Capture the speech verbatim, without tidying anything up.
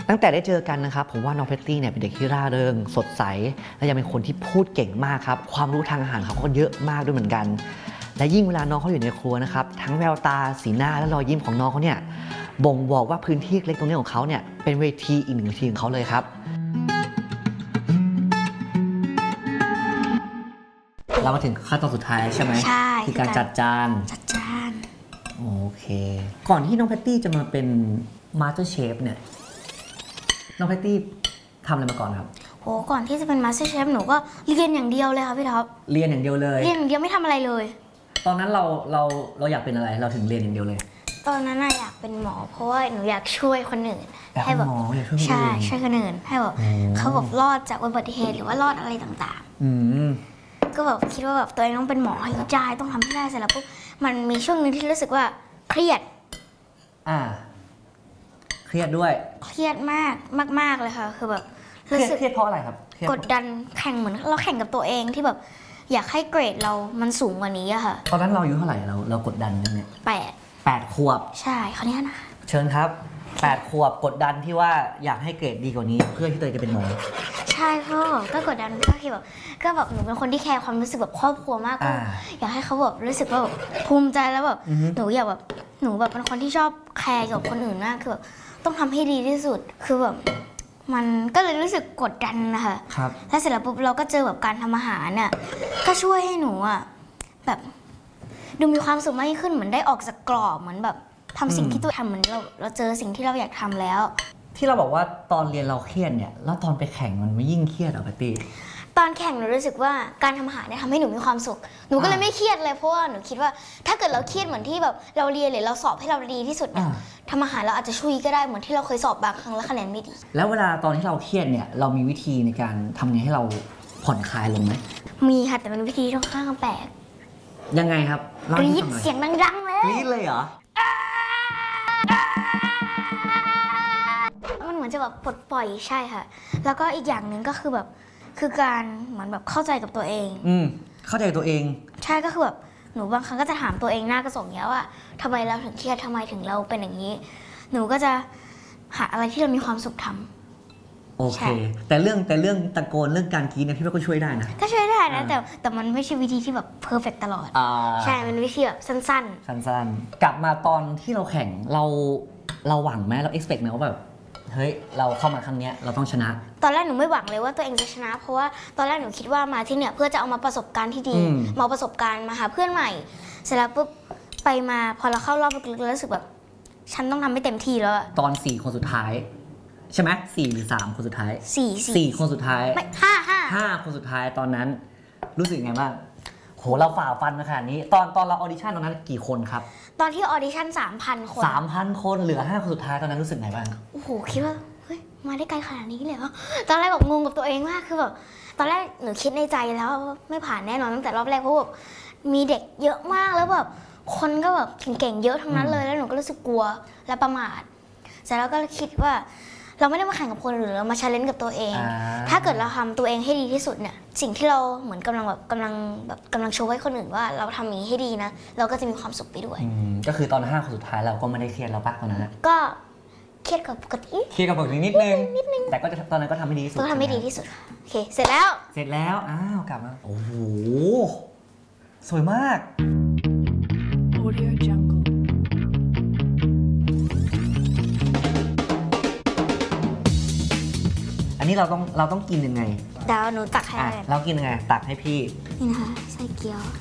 ตั้งแต่ได้เจอกันนะครับผมว่าน้องแพตตี้เนี่ยเป็นเด็กที่ร่าเริงสดใสและยังเป็นคนที่พูดเก่งมากครับความรู้ทางอาหารเขาก็เยอะมากด้วยเหมือนกันและยิ่งเวลาน้องเขาอยู่ในครัวนะครับทั้งแววตาสีหน้าและรอยยิ้มของน้องเขาเนี่ยบ่งบอกว่าพื้นที่เล็กตรงนี้ของเขาเนี่ยเป็นเวทีอีกหนึ่งเวทีของเขาเลยครับเรามาถึงขั้นตอนสุดท้ายใช่ไหมใช่คือการจัดจานจัดจานโอเคก่อนที่น้องแพตตี้จะมาเป็นมาสเตอร์เชฟเนี่ยน้องแพตตี้ทำอะไรมาก่อนครับโหก่อนที่จะเป็นมาสเตอร์เชฟหนูก็เรียนอย่างเดียวเลยค่ะพี่ท็อปเรียนอย่างเดียวเลยเรียนอย่างเดียวไม่ทำอะไรเลยตอนนั้นเราเราเราอยากเป็นอะไรเราถึงเรียนอย่างเดียวเลยตอนนั้นอยากเป็นหมอเพราะว่าหนูอยากช่วยคนอื่นให้แบบใช่ช่วยคนอื่นให้แบบเขาแบบรอดจากอุบัติเหตุหรือว่ารอดอะไรต่างๆอืมก็แบบคิดว่าแบบตัวเองต้องเป็นหมอให้ได้ต้องทำให้ได้เสร็จแล้วปุ๊บมันมีช่วงนึงที่รู้สึกว่าเครียดอ่าเครียดด้วยเครียดมากมากๆเลยค่ะคือแบบรู้สึกเครียดเพราะอะไรครับกดดันแข่งเหมือนเราแข่งกับตัวเองที่แบบอยากให้เกรดเรามันสูงกว่านี้อะค่ะตอนนั้นเราอายุเท่าไหร่เราเรากดดันเนี่ยแปดแปดขวบใช่เขาเนี้ยนะเชิญครับแปดขวบกดดันที่ว่าอยากให้เกรดดีกว่านี้เพื่อที่ตัวเองจะเป็นหมอใช่พ่อก็กดดันก็คือแบบก็แบบหนูเป็นคนที่แคร์ความรู้สึกแบบครอบครัวมากก็อยากให้เขาแบบรู้สึกว่าแบบภูมิใจแล้วแบบหนูอยากแบบหนูแบบเป็นคนที่ชอบแคร์กับคนอื่นมากคือแบบต้องทำให้ดีที่สุดคือแบบมันก็เลยรู้สึกกดดันนะคะครับแล้วเสร็จแล้วปุ๊บเราก็เจอแบบการทำอาหารเนี่ยก็ช่วยให้หนูอ่ะแบบดูมีความสุขมากขึ้นเหมือนได้ออกจากกรอบเหมือนแบบทำสิ่งที่ตัวทำเหมือนเราเราเจอสิ่งที่เราอยากทำแล้วที่เราบอกว่าตอนเรียนเราเครียดเนี่ยแล้วตอนไปแข่งมันไม่ยิ่งเครียดหรอปะตี้ตอนแข่งหนูรู้สึกว่าการทำอาหารเนี่ยทำให้หนูมีความสุขหนูก็เลยไม่เครียดเลยเพราะว่าหนูคิดว่าถ้าเกิดเราเครียดเหมือนที่แบบเราเรียนหรือเราสอบให้เราดีที่สุดเนี่ยทำอาหารเราอาจจะช่วยก็ได้เหมือนที่เราเคยสอบบางครั้งแล้วคะแนนไม่ดีแล้วเวลาตอนที่เราเครียดเนี่ยเรามีวิธีในการทำยังไงให้เราผ่อนคลายลงไหมมีค่ะแต่เป็นวิธีที่ค่อนข้างแปลกยังไงครับกรี๊ดเสียงดังๆเลยกรี๊ดเลยเหรอมันเหมือนจะแบบปลดปล่อยใช่ค่ะแล้วก็อีกอย่างหนึ่งก็คือแบบคือการเหมือนแบบเข้าใจกับตัวเองอืมเข้าใจตัวเองใช่ก็คือแบบหนูบางครั้งก็จะถามตัวเองหน้ากระจกเนี้ยว่าทำไมเราถึงเครียดทำไมถึงเราเป็นอย่างนี้หนูก็จะหาอะไรที่เรามีความสุขทำโอเคแต่เรื่องแต่เรื่องตะโกนเรื่องการกรี๊ดเนี่ยพี่ว่าก็ช่วยได้นะก็ช่วยได้นะแต่แต่มันไม่ใช่วิธีที่แบบเพอร์เฟกต์ตลอดใช่มันวิธีแบบสั้นๆสั้นๆกลับมาตอนที่เราแข่งเราเราหวังไหมเรา expect ไหมว่าแบบเฮ้ยเราเข้ามาครั้งนี้เราต้องชนะตอนแรกหนูไม่หวังเลยว่าตัวเองจะชนะเพราะว่าตอนแรกหนูคิดว่ามาที่เนี่ยเพื่อจะเอามาประสบการณ์ที่ดีมาประสบการณ์มาหาเพื่อนใหม่เสร็จแล้วปุ๊บไปมาพอเราเข้ารอบลึกๆแล้วรู้สึกแบบฉันต้องทำให้เต็มที่แล้วตอนสี่คนสุดท้ายใช่ไหมสี่หรือสามคนสุดท้ายสี่สี่คนสุดท้ายไม่ห้าห้าห้าคนสุดท้ายตอนนั้นรู้สึกไงบ้างโหเราฝ่าฟันมาขนาดนี้ตอนตอนเราออดิชั่นตอนนั้นกี่คนครับตอนที่ออดิชั่นสามพันคนสามพันคนเหลือห้าคนสุดท้ายตอนนั้นรู้สึกไงบ้างโอ้โหคิดว่าเฮ้ยมาได้ไกลขนาดนี้เลยเหรอตอนแรกแบบงงกับตัวเองมากคือแบบตอนแรกหนูคิดในใจแล้วไม่ผ่านแน่นอนตั้งแต่รอบแรกเพราะแบบมีเด็กเยอะมากแล้วแบบคนก็แบบเก่งๆเยอะทั้งนั้นเลยแล้วหนูก็รู้สึกกลัวและประมาทเสร็จแล้วก็คิดว่าเราไม่ได้มาแข่งกับคนอื่นเรามาชาเลนจ์กับตัวเองถ้าเกิดเราทำตัวเองให้ดีที่สุดเนี่ยสิ่งที่เราเหมือนกำลังแบบกำลังแบบกำลังโชว์ให้คนอื่นว่าเราทำนี้ให้ดีนะเราก็จะมีความสุขไปด้วยก็คือตอนห้าคนสุดท้ายเราก็ไม่ได้เครียดแล้วปะตอนนั้นก็เครียดกับปกติเครียดกับปกตินิดนึงนิดนึงแต่ก็ตอนนั้นก็ทำให้ดีที่สุดก็ทำให้ดีที่สุดโอเคเสร็จแล้วเสร็จแล้วอ้าวกลับมาโอ้โหสวยมาก Audio Jungleอันนี้เราต้องเราต้องกินยังไงเดี๋ยวหนูตักให้เรากินยังไงตักให้พี่นี่นะคะใส่เกี๊ยว